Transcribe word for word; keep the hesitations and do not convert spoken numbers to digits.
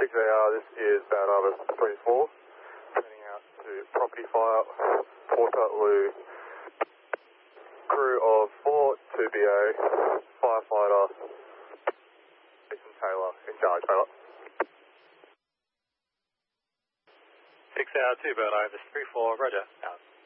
J R, this is Bad Harvest three four, sending out to property fire, Portaloo, crew of four, two B A, firefighter, Jason Taylor, in charge, Taylor. six hour two Bad Harvest three four, roger, out.